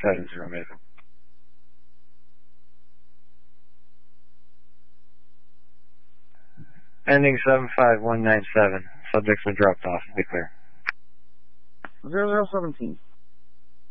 70 Mason. Ending 75197. Subjects are dropped off. Be clear. 0017.